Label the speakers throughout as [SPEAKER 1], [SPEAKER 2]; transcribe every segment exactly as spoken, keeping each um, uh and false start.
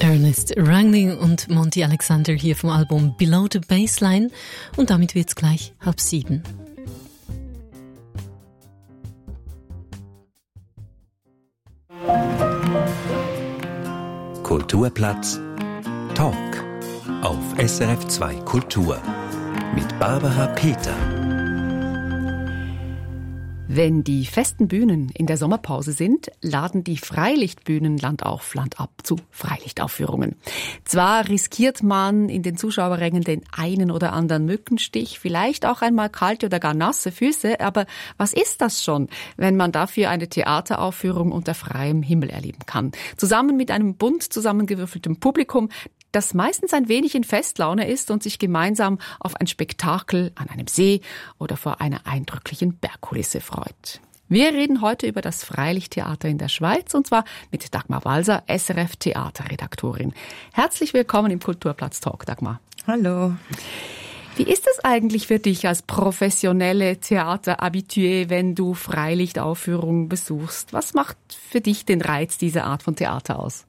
[SPEAKER 1] Ernest Ranglin und Monty Alexander hier vom Album Below the Baseline. Und damit wird's gleich halb sieben.
[SPEAKER 2] Kulturplatz Talk auf S R F zwei Kultur mit Barbara Peter.
[SPEAKER 3] Wenn die festen Bühnen in der Sommerpause sind, laden die Freilichtbühnen Land auf, Land ab zu Freilichtaufführungen. Zwar riskiert man in den Zuschauerrängen den einen oder anderen Mückenstich, vielleicht auch einmal kalte oder gar nasse Füße, aber was ist das schon, wenn man dafür eine Theateraufführung unter freiem Himmel erleben kann? Zusammen mit einem bunt zusammengewürfelten Publikum, das meistens ein wenig in Festlaune ist und sich gemeinsam auf ein Spektakel an einem See oder vor einer eindrücklichen Bergkulisse freut. Wir reden heute über das Freilichttheater in der Schweiz und zwar mit Dagmar Walser, S R F-Theaterredaktorin. Herzlich willkommen im Kulturplatz Talk, Dagmar.
[SPEAKER 4] Hallo.
[SPEAKER 3] Wie ist es eigentlich für dich als professionelle Theater-Habituée, wenn du Freilichtaufführungen besuchst? Was macht für dich den Reiz dieser Art von Theater aus?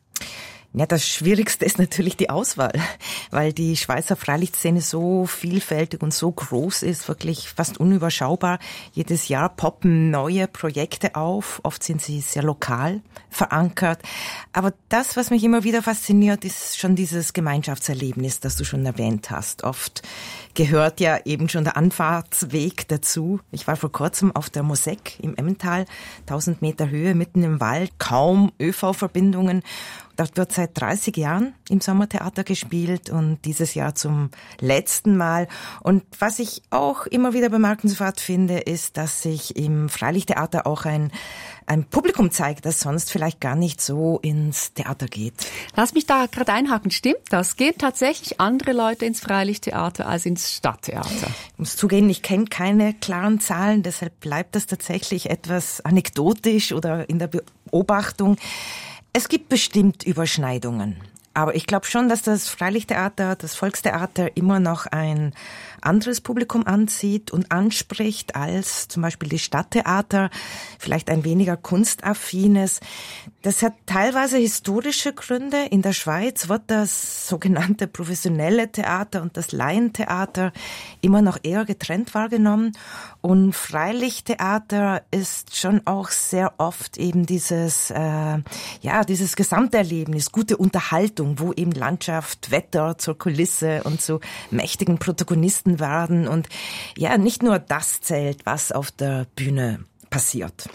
[SPEAKER 4] Ja, das Schwierigste ist natürlich die Auswahl, weil die Schweizer Freilichtszene so vielfältig und so groß ist, wirklich fast unüberschaubar. Jedes Jahr poppen neue Projekte auf, oft sind sie sehr lokal verankert. Aber das, was mich immer wieder fasziniert, ist schon dieses Gemeinschaftserlebnis, das du schon erwähnt hast. Oft gehört ja eben schon der Anfahrtsweg dazu. Ich war vor kurzem auf der Mosek im Emmental, tausend Meter Höhe, mitten im Wald, kaum ÖV-Verbindungen. Dort wird seit dreißig Jahren im Sommertheater gespielt und dieses Jahr zum letzten Mal. Und was ich auch immer wieder bemerkenswert finde, ist, dass sich im Freilichttheater auch ein, ein Publikum zeigt, das sonst vielleicht gar nicht so ins Theater geht.
[SPEAKER 3] Lass mich da gerade einhaken. Stimmt das? Gehen tatsächlich andere Leute ins Freilichttheater als ins Stadttheater?
[SPEAKER 4] Ich muss zugeben, ich kenne keine klaren Zahlen, deshalb bleibt das tatsächlich etwas anekdotisch oder in der Beobachtung. Es gibt bestimmt Überschneidungen, aber ich glaube schon, dass das Freilichttheater, das Volkstheater immer noch ein anderes Publikum anzieht und anspricht als zum Beispiel die Stadttheater, vielleicht ein weniger kunstaffines. Das hat teilweise historische Gründe. In der Schweiz wird das sogenannte professionelle Theater und das Laientheater immer noch eher getrennt wahrgenommen. Und Freilichttheater ist schon auch sehr oft eben dieses, äh, ja, dieses Gesamterlebnis, gute Unterhaltung, wo eben Landschaft, Wetter zur Kulisse und zu mächtigen Protagonisten werden. Und ja, nicht nur das zählt, was auf der Bühne passiert.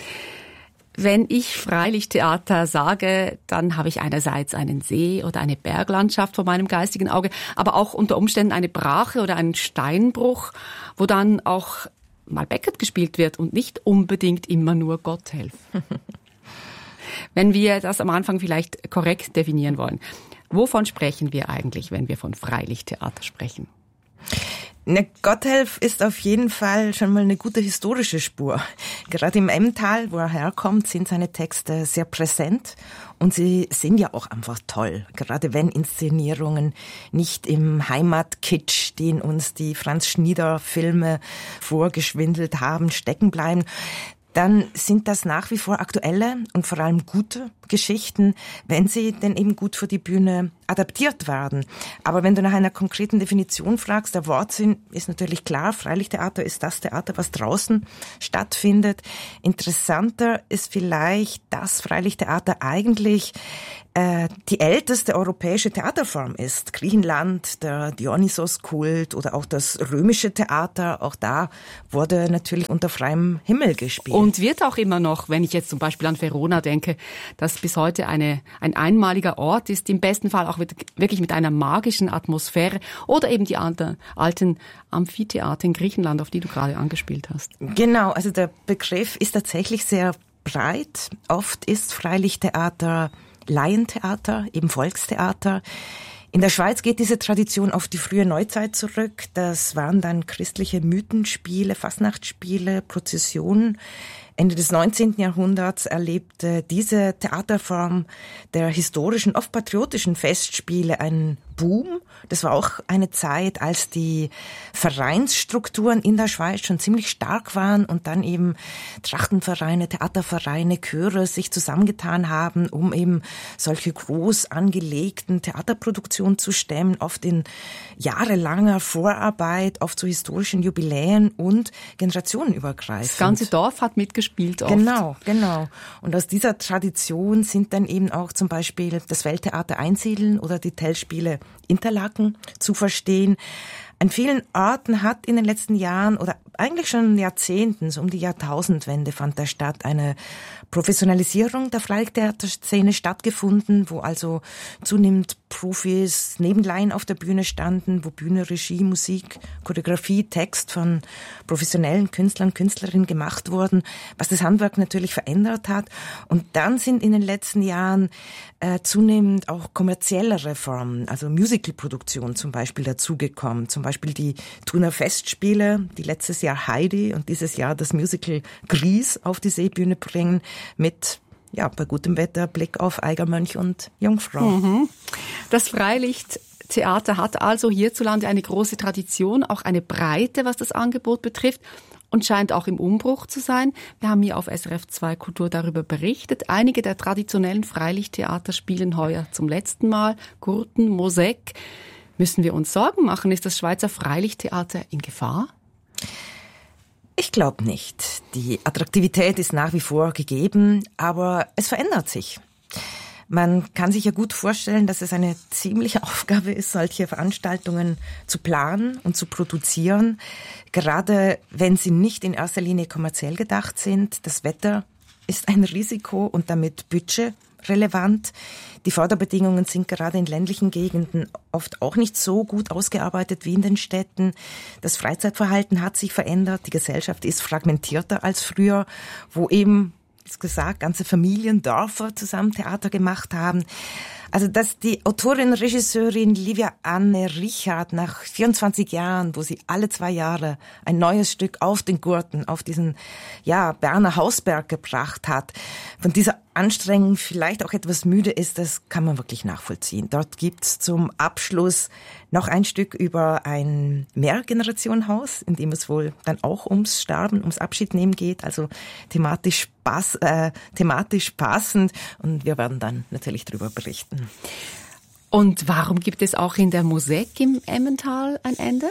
[SPEAKER 3] Wenn ich Freilichttheater sage, dann habe ich einerseits einen See oder eine Berglandschaft vor meinem geistigen Auge, aber auch unter Umständen eine Brache oder einen Steinbruch, wo dann auch mal Beckett gespielt wird und nicht unbedingt immer nur Gotthelf. Wenn wir das am Anfang vielleicht korrekt definieren wollen, wovon sprechen wir eigentlich, wenn wir von Freilichttheater sprechen?
[SPEAKER 4] Ne, Gotthelf ist auf jeden Fall schon mal eine gute historische Spur. Gerade im Emmental, wo er herkommt, sind seine Texte sehr präsent und sie sind ja auch einfach toll. Gerade wenn Inszenierungen nicht im Heimatkitsch, den uns die Franz-Schnieder-Filme vorgeschwindelt haben, stecken bleiben, dann sind das nach wie vor aktuelle und vor allem gute Geschichten, wenn sie denn eben gut für die Bühne adaptiert werden. Aber wenn du nach einer konkreten Definition fragst, der Wortsinn ist natürlich klar, Freilichttheater ist das Theater, was draußen stattfindet. Interessanter ist vielleicht, dass Freilichttheater eigentlich äh, die älteste europäische Theaterform ist. Griechenland, der Dionysos-Kult oder auch das römische Theater, auch da wurde natürlich unter freiem Himmel gespielt.
[SPEAKER 3] Und wird auch immer noch, wenn ich jetzt zum Beispiel an Verona denke, das bis heute eine, ein einmaliger Ort ist, im besten Fall auch mit, wirklich mit einer magischen Atmosphäre oder eben die alten, alten Amphitheater in Griechenland, auf die du gerade angespielt hast.
[SPEAKER 4] Genau, also der Begriff ist tatsächlich sehr breit. Oft ist Freilichttheater Laientheater, eben Volkstheater. In der Schweiz geht diese Tradition auf die frühe Neuzeit zurück. Das waren dann christliche Mythenspiele, Fastnachtsspiele, Prozessionen. Ende des neunzehnten Jahrhunderts erlebte diese Theaterform der historischen, oft patriotischen Festspiele einen Boom. Das war auch eine Zeit, als die Vereinsstrukturen in der Schweiz schon ziemlich stark waren und dann eben Trachtenvereine, Theatervereine, Chöre sich zusammengetan haben, um eben solche groß angelegten Theaterproduktionen zu stemmen, oft in jahrelanger Vorarbeit, oft zu historischen Jubiläen und generationenübergreifend.
[SPEAKER 3] Das ganze Dorf hat mitgespielt oft.
[SPEAKER 4] Genau, genau. Und aus dieser Tradition sind dann eben auch zum Beispiel das Welttheater Einsiedeln oder die Tellspiele Interlaken zu verstehen. An vielen Orten hat in den letzten Jahren oder eigentlich schon Jahrzehnten, so um die Jahrtausendwende fand da statt, eine Professionalisierung der Freilichttheaterszene stattgefunden, wo also zunehmend Profis neben Laien auf der Bühne standen, wo Bühne, Regie, Musik, Choreografie, Text von professionellen Künstlern, Künstlerinnen gemacht wurden, was das Handwerk natürlich verändert hat. Und dann sind in den letzten Jahren äh, zunehmend auch kommerziellere Formen, also Musicalproduktion zum Beispiel dazugekommen, zum Beispiel die Thuner Festspiele, die letztes Jahr Heidi und dieses Jahr das Musical Gries auf die Seebühne bringen, mit, ja, bei gutem Wetter Blick auf Eigermönch und Jungfrau.
[SPEAKER 3] Mhm. Das Freilichttheater hat also hierzulande eine große Tradition, auch eine Breite, was das Angebot betrifft, und scheint auch im Umbruch zu sein. Wir haben hier auf S R F zwei Kultur darüber berichtet. Einige der traditionellen Freilichttheater spielen heuer zum letzten Mal. Gurten, Mosek. Müssen wir uns Sorgen machen? Ist das Schweizer Freilichttheater in Gefahr?
[SPEAKER 4] Ich glaube nicht. Die Attraktivität ist nach wie vor gegeben, aber es verändert sich. Man kann sich ja gut vorstellen, dass es eine ziemliche Aufgabe ist, solche Veranstaltungen zu planen und zu produzieren, gerade wenn sie nicht in erster Linie kommerziell gedacht sind. Das Wetter ist ein Risiko und damit Budget relevant. Die Förderbedingungen sind gerade in ländlichen Gegenden oft auch nicht so gut ausgearbeitet wie in den Städten. Das Freizeitverhalten hat sich verändert. Die Gesellschaft ist fragmentierter als früher, wo eben, wie gesagt, ganze Familien, Dörfer zusammen Theater gemacht haben. Also, dass die Autorin, Regisseurin Livia Anne Richard nach vierundzwanzig Jahren, wo sie alle zwei Jahre ein neues Stück auf den Gurten, auf diesen, ja, Berner Hausberg gebracht hat, von dieser Anstrengung vielleicht auch etwas müde ist, das kann man wirklich nachvollziehen. Dort gibt's zum Abschluss noch ein Stück über ein Mehrgenerationenhaus, in dem es wohl dann auch ums Sterben, ums Abschiednehmen geht, also thematisch, pass, äh, thematisch passend, und wir werden dann natürlich darüber berichten.
[SPEAKER 3] Und warum gibt es auch in der Mosek im Emmental ein Ende?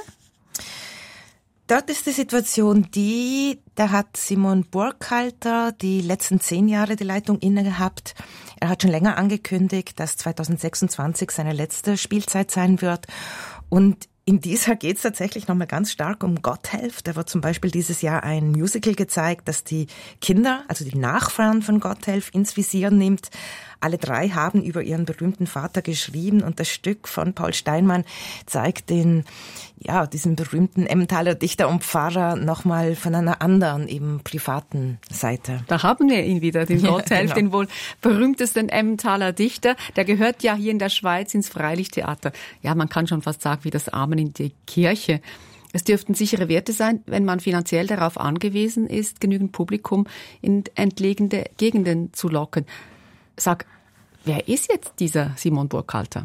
[SPEAKER 4] Dort ist die Situation die, da hat Simon Burkhalter die letzten zehn Jahre die Leitung inne gehabt. Er hat schon länger angekündigt, dass zweitausendsechsundzwanzig seine letzte Spielzeit sein wird. Und in dieser geht es tatsächlich nochmal ganz stark um Gotthelf. Da wird zum Beispiel dieses Jahr ein Musical gezeigt, das die Kinder, also die Nachfahren von Gotthelf, ins Visier nimmt. Alle drei haben über ihren berühmten Vater geschrieben und das Stück von Paul Steinmann zeigt den, ja, diesen berühmten Emmentaler Dichter und Pfarrer nochmal von einer anderen, eben privaten Seite.
[SPEAKER 3] Da haben wir ihn wieder, den Gotthelf, ja, genau. Den wohl berühmtesten Emmentaler Dichter. Der gehört ja hier in der Schweiz ins Freilichttheater. Ja, man kann schon fast sagen, wie das Amen in die Kirche. Es dürften sichere Werte sein, wenn man finanziell darauf angewiesen ist, genügend Publikum in entlegene Gegenden zu locken. Sag, wer ist jetzt dieser Simon Burkhalter?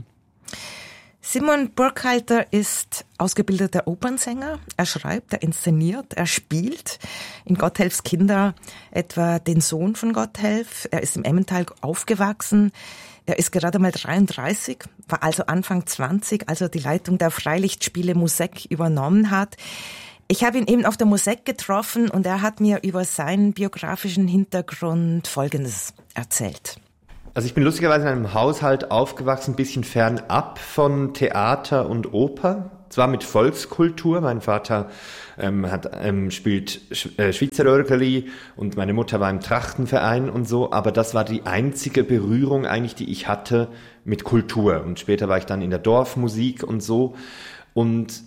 [SPEAKER 4] Simon Burkhalter ist ausgebildeter Opernsänger. Er schreibt, er inszeniert, er spielt in Gotthelfs Kinder etwa den Sohn von Gotthelf. Er ist im Emmental aufgewachsen. Er ist gerade mal dreiunddreißig, war also Anfang zwanzig, als er die Leitung der Freilichtspiele Mosek übernommen hat. Ich habe ihn eben auf der Mosek getroffen und er hat mir über seinen biografischen Hintergrund Folgendes erzählt.
[SPEAKER 5] Also ich bin lustigerweise in einem Haushalt aufgewachsen, ein bisschen fernab von Theater und Oper. Zwar mit Volkskultur, mein Vater ähm, hat, ähm, spielt Sch- äh, Schweizer Örgeli und meine Mutter war im Trachtenverein und so, aber das war die einzige Berührung eigentlich, die ich hatte mit Kultur. Und später war ich dann in der Dorfmusik und so. Und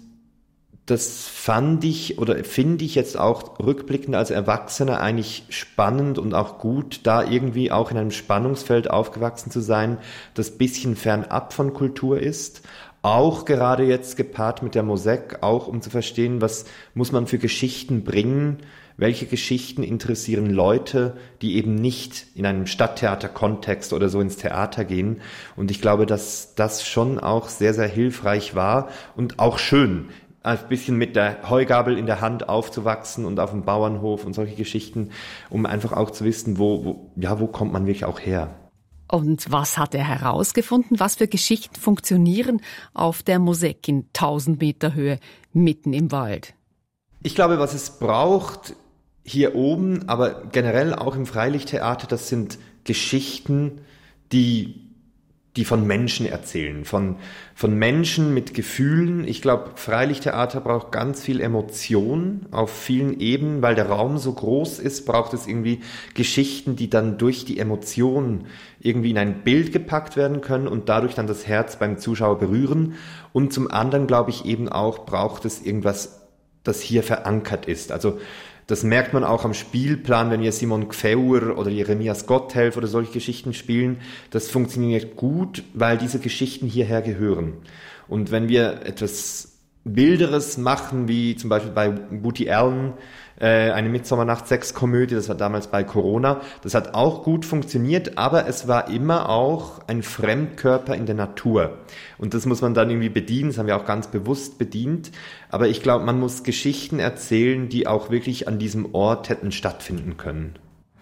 [SPEAKER 5] das fand ich oder finde ich jetzt auch rückblickend als Erwachsener eigentlich spannend und auch gut, da irgendwie auch in einem Spannungsfeld aufgewachsen zu sein, das bisschen fernab von Kultur ist. Auch gerade jetzt gepaart mit der Mosek, auch um zu verstehen, was muss man für Geschichten bringen, welche Geschichten interessieren Leute, die eben nicht in einem Stadttheater-Kontext oder so ins Theater gehen. Und ich glaube, dass das schon auch sehr, sehr hilfreich war und auch schön, ein bisschen mit der Heugabel in der Hand aufzuwachsen und auf dem Bauernhof und solche Geschichten, um einfach auch zu wissen, wo, wo, ja, wo kommt man wirklich auch her.
[SPEAKER 3] Und was hat er herausgefunden? Was für Geschichten funktionieren auf der Mosek in tausend Meter Höhe mitten im Wald?
[SPEAKER 5] Ich glaube, was es braucht hier oben, aber generell auch im Freilichttheater, das sind Geschichten, die die von Menschen erzählen, von, von Menschen mit Gefühlen. Ich glaube, Freilichttheater braucht ganz viel Emotion auf vielen Ebenen, weil der Raum so groß ist, braucht es irgendwie Geschichten, die dann durch die Emotionen irgendwie in ein Bild gepackt werden können und dadurch dann das Herz beim Zuschauer berühren. Und zum anderen, glaube ich, eben auch braucht es irgendwas, das hier verankert ist. Also das merkt man auch am Spielplan, wenn wir Simon Gfeuer oder Jeremias Gotthelf oder solche Geschichten spielen. Das funktioniert gut, weil diese Geschichten hierher gehören. Und wenn wir etwas Wilderes machen, wie zum Beispiel bei Woody Allen, äh, eine Midsommernacht-Sechs-Komödie, das war damals bei Corona, das hat auch gut funktioniert, aber es war immer auch ein Fremdkörper in der Natur. Und das muss man dann irgendwie bedienen, das haben wir auch ganz bewusst bedient. Aber ich glaube, man muss Geschichten erzählen, die auch wirklich an diesem Ort hätten stattfinden können.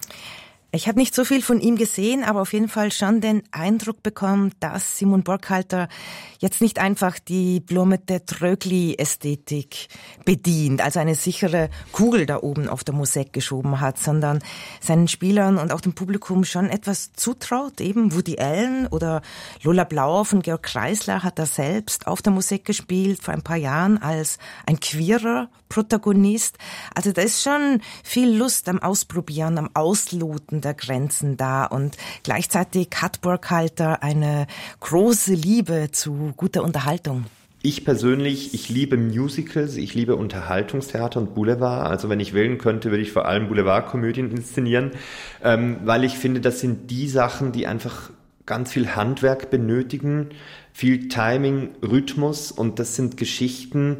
[SPEAKER 4] Ich habe nicht so viel von ihm gesehen, aber auf jeden Fall schon den Eindruck bekommen, dass Simon Burkhalter jetzt nicht einfach die Blomete Trögli-Ästhetik bedient, also eine sichere Kugel da oben auf der Mosek geschoben hat, sondern seinen Spielern und auch dem Publikum schon etwas zutraut. Eben Woody Allen oder Lola Blauer von Georg Kreisler hat er selbst auf der Mosek gespielt, vor ein paar Jahren als ein queerer Protagonist. Also da ist schon viel Lust am Ausprobieren, am Ausloten der Grenzen da und gleichzeitig hat Burkhalter eine große Liebe zu guter Unterhaltung.
[SPEAKER 5] Ich persönlich, ich liebe Musicals, ich liebe Unterhaltungstheater und Boulevard. Also wenn ich wählen könnte, würde ich vor allem Boulevardkomödien inszenieren, ähm, weil ich finde, das sind die Sachen, die einfach ganz viel Handwerk benötigen, viel Timing, Rhythmus und das sind Geschichten,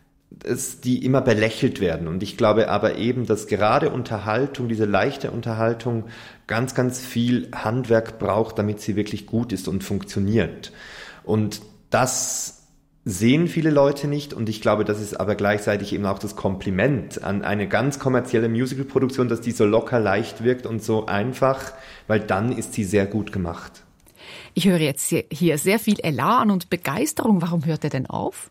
[SPEAKER 5] die immer belächelt werden. Und ich glaube aber eben, dass gerade Unterhaltung, diese leichte Unterhaltung, ganz, ganz viel Handwerk braucht, damit sie wirklich gut ist und funktioniert. Und das sehen viele Leute nicht und ich glaube, das ist aber gleichzeitig eben auch das Kompliment an eine ganz kommerzielle Musicalproduktion, dass die so locker leicht wirkt und so einfach, weil dann ist sie sehr gut gemacht.
[SPEAKER 3] Ich höre jetzt hier sehr viel Elan und Begeisterung. Warum hört er denn auf?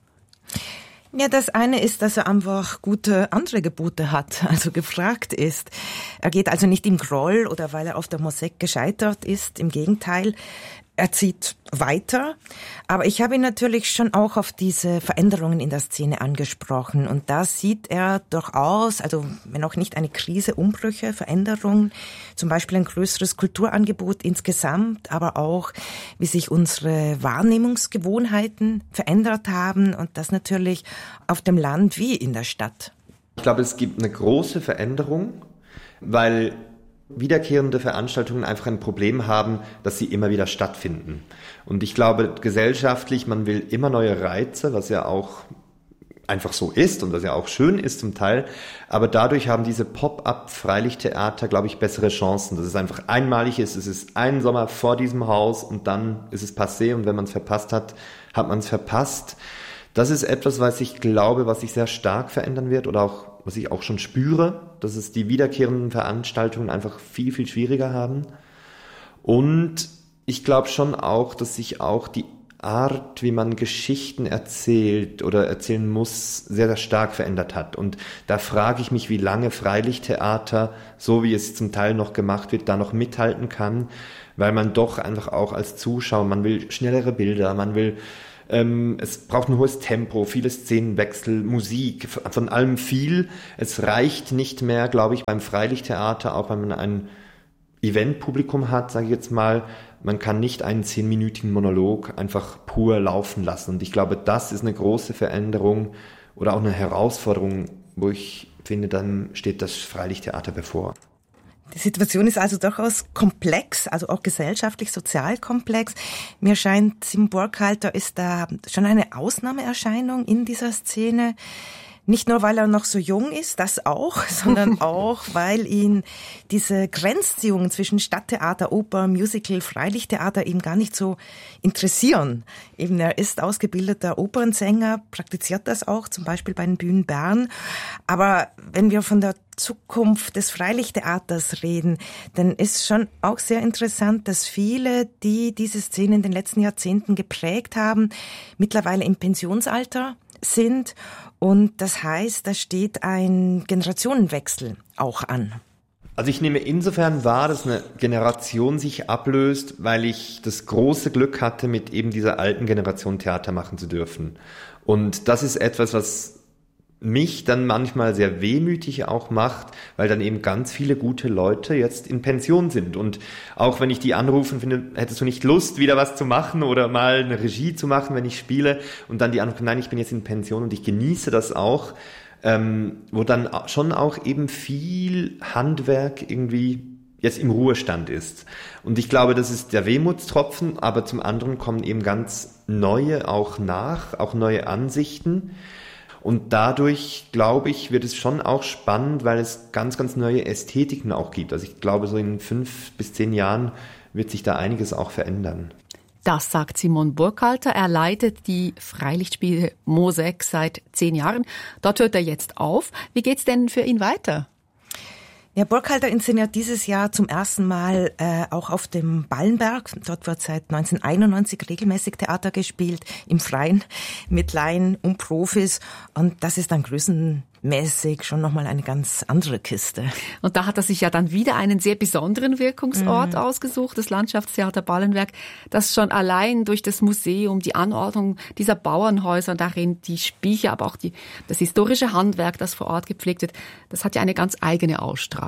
[SPEAKER 4] Ja, das eine ist, dass er einfach gute andere Gebote hat, also gefragt ist. Er geht also nicht im Groll oder weil er auf der Mosek gescheitert ist, im Gegenteil. Er zieht weiter, aber ich habe ihn natürlich schon auch auf diese Veränderungen in der Szene angesprochen und da sieht er durchaus, also wenn auch nicht eine Krise, Umbrüche, Veränderungen, zum Beispiel ein größeres Kulturangebot insgesamt, aber auch wie sich unsere Wahrnehmungsgewohnheiten verändert haben und das natürlich auf dem Land wie in der Stadt.
[SPEAKER 5] Ich glaube, es gibt eine große Veränderung, weil wiederkehrende Veranstaltungen einfach ein Problem haben, dass sie immer wieder stattfinden. Und ich glaube, gesellschaftlich, man will immer neue Reize, was ja auch einfach so ist und was ja auch schön ist zum Teil. Aber dadurch haben diese Pop-up-Freilichttheater, glaube ich, bessere Chancen. Dass es einfach einmalig ist. Es ist ein Sommer vor diesem Haus und dann ist es passé. Und wenn man es verpasst hat, hat man es verpasst. Das ist etwas, was ich glaube, was sich sehr stark verändern wird oder auch was ich auch schon spüre, dass es die wiederkehrenden Veranstaltungen einfach viel, viel schwieriger haben. Und ich glaube schon auch, dass sich auch die Art, wie man Geschichten erzählt oder erzählen muss, sehr, sehr stark verändert hat. Und da frage ich mich, wie lange Freilichttheater, so wie es zum Teil noch gemacht wird, da noch mithalten kann, weil man doch einfach auch als Zuschauer, man will schnellere Bilder, man will es braucht ein hohes Tempo, viele Szenenwechsel, Musik, von allem viel. Es reicht nicht mehr, glaube ich, beim Freilichttheater, auch wenn man ein Eventpublikum hat, sage ich jetzt mal, man kann nicht einen zehnminütigen Monolog einfach pur laufen lassen. Und ich glaube, das ist eine große Veränderung oder auch eine Herausforderung, wo ich finde, dann steht das Freilichttheater bevor.
[SPEAKER 4] Die Situation ist also durchaus komplex, also auch gesellschaftlich, sozial komplex. Mir scheint, Simon Burkhalter ist da schon eine Ausnahmeerscheinung in dieser Szene. Nicht nur, weil er noch so jung ist, das auch, sondern auch, weil ihn diese Grenzziehungen zwischen Stadttheater, Oper, Musical, Freilichttheater eben gar nicht so interessieren. Eben, er ist ausgebildeter Opernsänger, praktiziert das auch, zum Beispiel bei den Bühnen Bern. Aber wenn wir von der Zukunft des Freilichttheaters reden, dann ist schon auch sehr interessant, dass viele, die diese Szene in den letzten Jahrzehnten geprägt haben, mittlerweile im Pensionsalter sind. Und das heißt, da steht ein Generationenwechsel auch an.
[SPEAKER 5] Also ich nehme insofern wahr, dass eine Generation sich ablöst, weil ich das große Glück hatte, mit eben dieser alten Generation Theater machen zu dürfen. Und das ist etwas, was mich dann manchmal sehr wehmütig auch macht, weil dann eben ganz viele gute Leute jetzt in Pension sind. Und auch wenn ich die anrufe und finde, hättest du nicht Lust, wieder was zu machen oder mal eine Regie zu machen, wenn ich spiele, und dann die anrufen, nein, ich bin jetzt in Pension und ich genieße das auch, ähm, wo dann schon auch eben viel Handwerk irgendwie jetzt im Ruhestand ist. Und ich glaube, das ist der Wehmutstropfen, aber zum anderen kommen eben ganz neue auch nach, auch neue Ansichten. Und dadurch, glaube ich, wird es schon auch spannend, weil es ganz, ganz neue Ästhetiken auch gibt. Also ich glaube, so in fünf bis zehn Jahren wird sich da einiges auch verändern.
[SPEAKER 3] Das sagt Simon Burkhalter. Er leitet die Freilichtspiele Mosaic seit zehn Jahren. Dort hört er jetzt auf. Wie geht's denn für ihn weiter?
[SPEAKER 4] Ja, Burkhalter inszeniert dieses Jahr zum ersten Mal äh, auch auf dem Ballenberg. Dort wird seit neunzehnhunderteinundneunzig regelmäßig Theater gespielt, im Freien, mit Laien und Profis. Und das ist dann größenmäßig schon nochmal eine ganz andere Kiste.
[SPEAKER 3] Und da hat er sich ja dann wieder einen sehr besonderen Wirkungsort mhm. ausgesucht, das Landschaftstheater Ballenberg, das schon allein durch das Museum, die Anordnung dieser Bauernhäuser, darin die Spiecher, aber auch die, das historische Handwerk, das vor Ort gepflegt wird, das hat ja eine ganz eigene Ausstrahlung.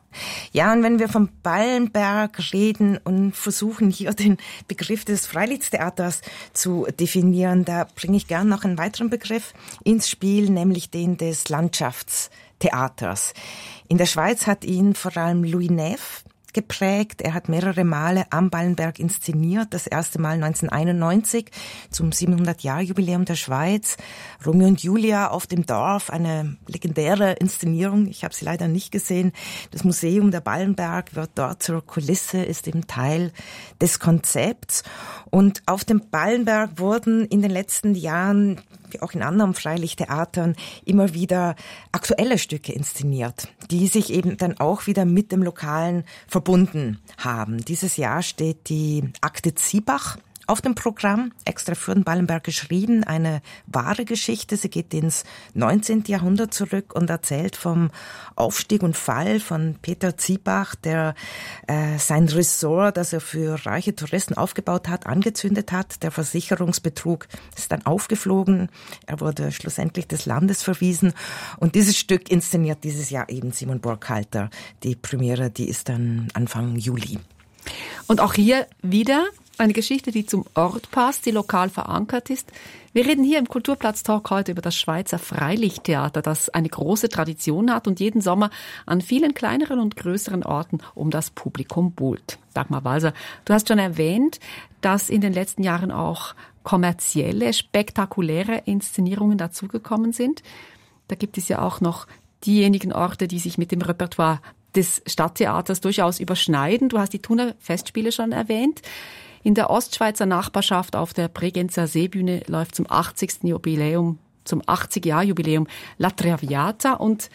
[SPEAKER 4] Ja, und wenn wir vom Ballenberg reden und versuchen, hier den Begriff des Freilichttheaters zu definieren, da bringe ich gern noch einen weiteren Begriff ins Spiel, nämlich den des Landschaftstheaters. In der Schweiz hat ihn vor allem Louis Neff geprägt. Er hat mehrere Male am Ballenberg inszeniert. Das erste Mal neunzehnhunderteinundneunzig zum siebenhundert-Jahr-Jubiläum der Schweiz. Romeo und Julia auf dem Dorf, eine legendäre Inszenierung. Ich habe sie leider nicht gesehen. Das Museum der Ballenberg wird dort zur Kulisse, ist eben Teil des Konzepts. Und auf dem Ballenberg wurden in den letzten Jahren, wie auch in anderen Freilichttheatern, immer wieder aktuelle Stücke inszeniert, die sich eben dann auch wieder mit dem Lokalen verbunden haben. Dieses Jahr steht die Akte Ziebach auf dem Programm, extra für den Ballenberg geschrieben, eine wahre Geschichte. Sie geht ins neunzehnten Jahrhundert zurück und erzählt vom Aufstieg und Fall von Peter Ziebach, der äh, sein Ressort, das er für reiche Touristen aufgebaut hat, angezündet hat. Der Versicherungsbetrug ist dann aufgeflogen. Er wurde schlussendlich des Landes verwiesen. Und dieses Stück inszeniert dieses Jahr eben Simon Burkhalter. Die Premiere, die ist dann Anfang Juli.
[SPEAKER 3] Und auch hier wieder eine Geschichte, die zum Ort passt, die lokal verankert ist. Wir reden hier im Kulturplatz-Talk heute über das Schweizer Freilichttheater, das eine große Tradition hat und jeden Sommer an vielen kleineren und größeren Orten um das Publikum buhlt. Dagmar Walser, du hast schon erwähnt, dass in den letzten Jahren auch kommerzielle, spektakuläre Inszenierungen dazugekommen sind. Da gibt es ja auch noch diejenigen Orte, die sich mit dem Repertoire des Stadttheaters durchaus überschneiden. Du hast die Thuner Festspiele schon erwähnt. In der Ostschweizer Nachbarschaft auf der Bregenzer Seebühne läuft zum achtzigsten Jubiläum, zum achtzig-Jahr-Jubiläum La Traviata. Und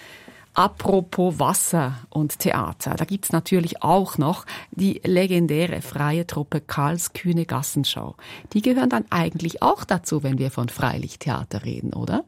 [SPEAKER 3] apropos Wasser und Theater, da gibt's natürlich auch noch die legendäre freie Truppe Karlskühne Gassenschau. Die gehören dann eigentlich auch dazu, wenn wir von Freilichttheater reden, oder?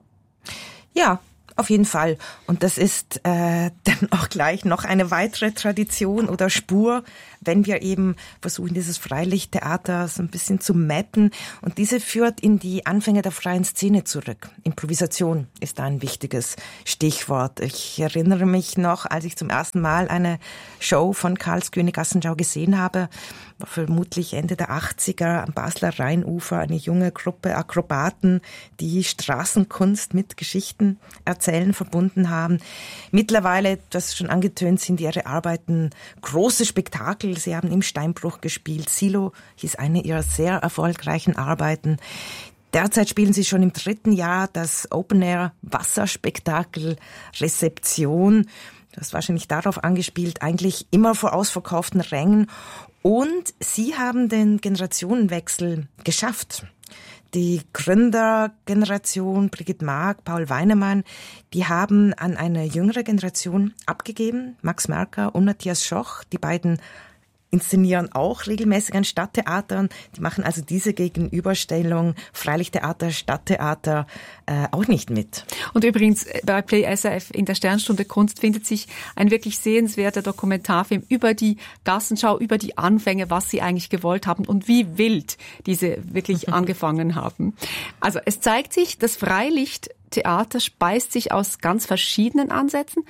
[SPEAKER 4] Ja, auf jeden Fall. Und das ist äh, dann auch gleich noch eine weitere Tradition oder Spur, wenn wir eben versuchen, dieses Freilichttheater so ein bisschen zu mappen. Und diese führt in die Anfänge der freien Szene zurück. Improvisation ist da ein wichtiges Stichwort. Ich erinnere mich noch, als ich zum ersten Mal eine Show von Karlskühne Gassenschau gesehen habe, war vermutlich Ende der achtziger am Basler Rheinufer, eine junge Gruppe Akrobaten, die Straßenkunst mit Geschichten erzählen verbunden haben. Mittlerweile, das schon angetönt, sind ihre Arbeiten große Spektakel. Sie haben im Steinbruch gespielt. Silo hieß eine ihrer sehr erfolgreichen Arbeiten. Derzeit spielen sie schon im dritten Jahr das Open-Air-Wasserspektakel Rezeption. Du hast wahrscheinlich darauf angespielt, eigentlich immer vor ausverkauften Rängen. Und sie haben den Generationenwechsel geschafft. Die Gründergeneration, Brigitte Mark, Paul Weinemann, die haben an eine jüngere Generation abgegeben. Max Merker und Matthias Schoch, die beiden inszenieren auch regelmäßig an Stadttheatern. Die machen also diese Gegenüberstellung Freilichttheater, Stadttheater äh, auch nicht mit.
[SPEAKER 3] Und übrigens bei Play S R F in der Sternstunde Kunst findet sich ein wirklich sehenswerter Dokumentarfilm über die Gassenschau, über die Anfänge, was sie eigentlich gewollt haben und wie wild diese wirklich angefangen haben. Also es zeigt sich, das Freilichttheater speist sich aus ganz verschiedenen Ansätzen.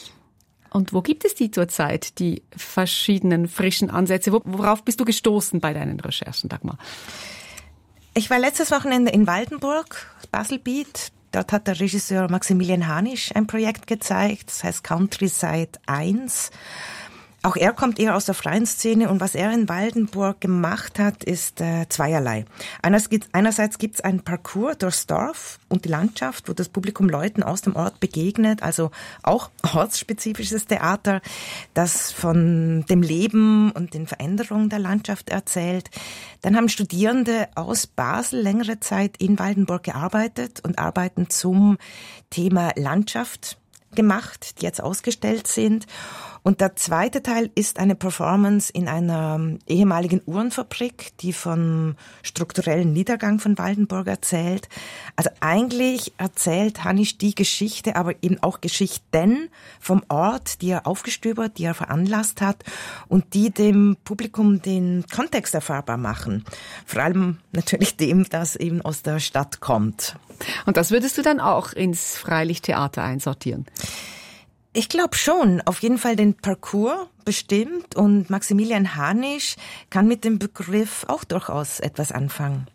[SPEAKER 3] Und wo gibt es die zurzeit, die verschiedenen frischen Ansätze? Worauf bist du gestoßen bei deinen Recherchen, Dagmar?
[SPEAKER 4] Ich war letztes Wochenende in Waldenburg, Baselbiet. Dort hat der Regisseur Maximilian Hanisch ein Projekt gezeigt, das heißt Countryside eins. Auch er kommt eher aus der freien Szene und was er in Waldenburg gemacht hat, ist äh, zweierlei. Einerseits gibt es einen Parcours durchs Dorf und die Landschaft, wo das Publikum Leuten aus dem Ort begegnet, also auch ortsspezifisches Theater, das von dem Leben und den Veränderungen der Landschaft erzählt. Dann haben Studierende aus Basel längere Zeit in Waldenburg gearbeitet und arbeiten zum Thema Landschaft gemacht, die jetzt ausgestellt sind. Und der zweite Teil ist eine Performance in einer ehemaligen Uhrenfabrik, die vom strukturellen Niedergang von Waldenburg erzählt. Also eigentlich erzählt Hanisch die Geschichte, aber eben auch Geschichten vom Ort, die er aufgestöbert, die er veranlasst hat und die dem Publikum den Kontext erfahrbar machen. Vor allem natürlich dem, das eben aus der Stadt kommt.
[SPEAKER 3] Und das würdest du dann auch ins Freilichttheater einsortieren?
[SPEAKER 4] Ich glaube schon, auf jeden Fall den Parcours bestimmt und Maximilian Hanisch kann mit dem Begriff auch durchaus etwas anfangen.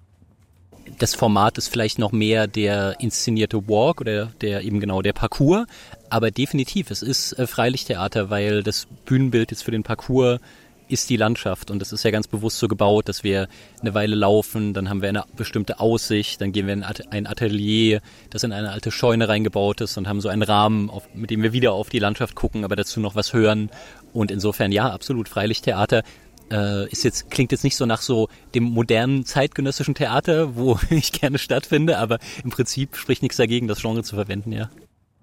[SPEAKER 6] Das Format ist vielleicht noch mehr der inszenierte Walk oder der eben genau der Parcours, aber definitiv, es ist äh, Freilichttheater, weil das Bühnenbild jetzt für den Parcours ist die Landschaft und das ist ja ganz bewusst so gebaut, dass wir eine Weile laufen, dann haben wir eine bestimmte Aussicht, dann gehen wir in ein Atelier, das in eine alte Scheune reingebaut ist und haben so einen Rahmen, auf, mit dem wir wieder auf die Landschaft gucken, aber dazu noch was hören und insofern ja, absolut Freilichttheater. Äh, ist jetzt, klingt jetzt nicht so nach so dem modernen zeitgenössischen Theater, wo ich gerne stattfinde, aber im Prinzip spricht nichts dagegen, das Genre zu verwenden, ja.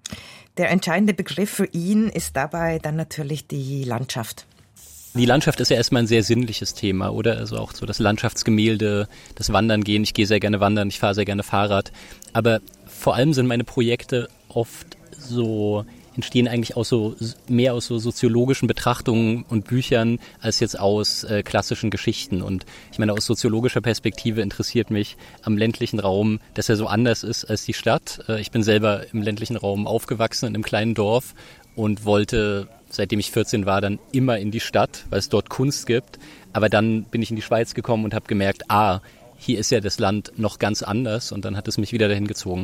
[SPEAKER 4] Der entscheidende Begriff für ihn ist dabei dann natürlich die Landschaft.
[SPEAKER 6] Die Landschaft ist ja erstmal ein sehr sinnliches Thema, oder? Also auch so das Landschaftsgemälde, das Wandern gehen. Ich gehe sehr gerne wandern, ich fahre sehr gerne Fahrrad. Aber vor allem sind meine Projekte oft so, entstehen eigentlich aus so, mehr aus so soziologischen Betrachtungen und Büchern als jetzt aus äh, klassischen Geschichten. Und ich meine, aus soziologischer Perspektive interessiert mich am ländlichen Raum, dass er so anders ist als die Stadt. Äh, ich bin selber im ländlichen Raum aufgewachsen, in einem kleinen Dorf und wollte, seitdem ich vierzehn war, dann immer in die Stadt, weil es dort Kunst gibt. Aber dann bin ich in die Schweiz gekommen und habe gemerkt, ah, hier ist ja das Land noch ganz anders und dann hat es mich wieder dahin gezogen.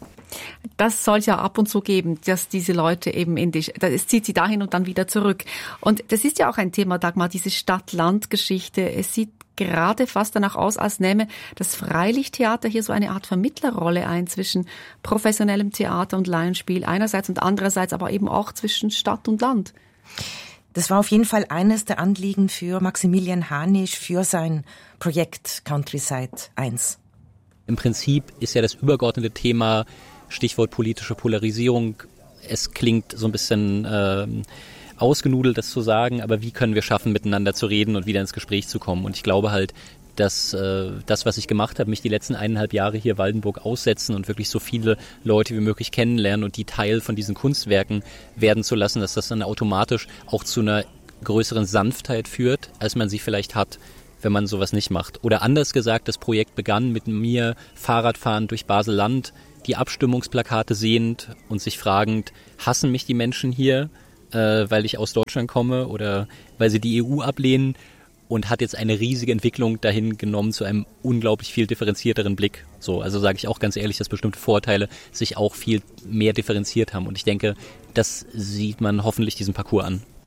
[SPEAKER 3] Das soll ja ab und zu geben, dass diese Leute eben in die, es zieht sie dahin und dann wieder zurück. Und das ist ja auch ein Thema, Dagmar, diese Stadt-Land-Geschichte. Es sieht gerade fast danach aus, als nähme das Freilichttheater hier so eine Art Vermittlerrolle ein zwischen professionellem Theater und Laienspiel einerseits und andererseits aber eben auch zwischen Stadt und Land.
[SPEAKER 4] Das war auf jeden Fall eines der Anliegen für Maximilian Hanisch für sein Projekt Countryside eins.
[SPEAKER 6] Im Prinzip ist ja das übergeordnete Thema, Stichwort politische Polarisierung, es klingt so ein bisschen äh, ausgenudelt, das zu sagen, aber wie können wir schaffen, miteinander zu reden und wieder ins Gespräch zu kommen? Und ich glaube halt, dass äh, das, was ich gemacht habe, mich die letzten eineinhalb Jahre hier Waldenburg aussetzen und wirklich so viele Leute wie möglich kennenlernen und die Teil von diesen Kunstwerken werden zu lassen, dass das dann automatisch auch zu einer größeren Sanftheit führt, als man sie vielleicht hat, wenn man sowas nicht macht. Oder anders gesagt, das Projekt begann mit mir Fahrradfahren durch Basel-Land, die Abstimmungsplakate sehend und sich fragend, hassen mich die Menschen hier, äh, weil ich aus Deutschland komme oder weil sie die E U ablehnen, und hat jetzt eine riesige Entwicklung dahin genommen zu einem unglaublich viel differenzierteren Blick. So, also sage ich auch ganz ehrlich, dass bestimmte Vorteile sich auch viel mehr differenziert haben. Und ich denke, das sieht man hoffentlich diesem Parcours an.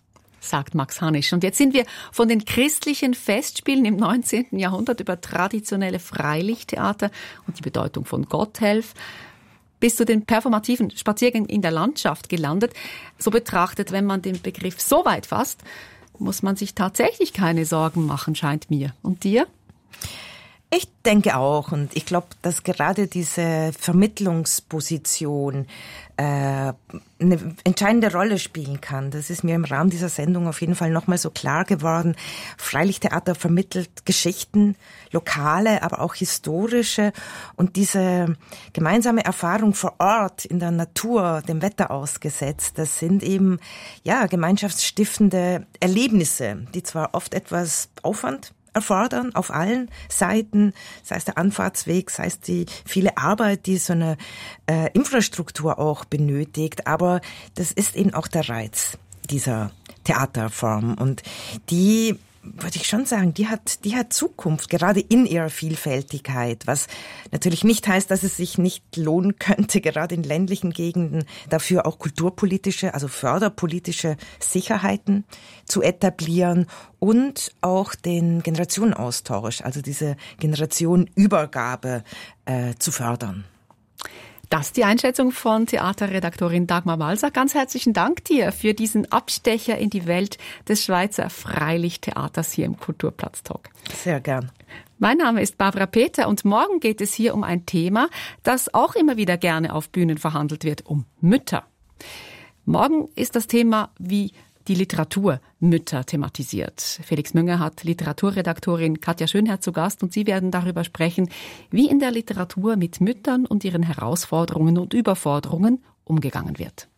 [SPEAKER 3] sagt Max Hanisch. Und jetzt sind wir von den christlichen Festspielen im neunzehnten Jahrhundert über traditionelle Freilichttheater und die Bedeutung von Gotthelf bis zu den performativen Spaziergängen in der Landschaft gelandet. So betrachtet, wenn man den Begriff so weit fasst, muss man sich tatsächlich keine Sorgen machen, scheint mir. Und dir?
[SPEAKER 4] Ich denke auch, und ich glaube, dass gerade diese Vermittlungsposition äh, eine entscheidende Rolle spielen kann. Das ist mir im Rahmen dieser Sendung auf jeden Fall nochmal so klar geworden. Freilichttheater vermittelt Geschichten, lokale, aber auch historische, und diese gemeinsame Erfahrung vor Ort, in der Natur, dem Wetter ausgesetzt, das sind eben ja gemeinschaftsstiftende Erlebnisse, die zwar oft etwas Aufwand erfordern auf allen Seiten, sei es der Anfahrtsweg, sei es die viele Arbeit, die so eine äh, Infrastruktur auch benötigt, aber das ist eben auch der Reiz dieser Theaterform, und die, würde ich schon sagen, die hat, die hat Zukunft, gerade in ihrer Vielfältigkeit, was natürlich nicht heißt, dass es sich nicht lohnen könnte, gerade in ländlichen Gegenden dafür auch kulturpolitische, also förderpolitische Sicherheiten zu etablieren und auch den Generationenaustausch, also diese Generationenübergabe äh, zu fördern.
[SPEAKER 3] Das ist die Einschätzung von Theaterredaktorin Dagmar Walser. Ganz herzlichen Dank dir für diesen Abstecher in die Welt des Schweizer Freilichttheaters hier im Kulturplatz-Talk.
[SPEAKER 4] Sehr gern.
[SPEAKER 3] Mein Name ist Barbara Peter und morgen geht es hier um ein Thema, das auch immer wieder gerne auf Bühnen verhandelt wird, um Mütter. Morgen ist das Thema, wie die Literatur Mütter thematisiert. Felix Münger hat Literaturredaktorin Katja Schönherr zu Gast und sie werden darüber sprechen, wie in der Literatur mit Müttern und ihren Herausforderungen und Überforderungen umgegangen wird.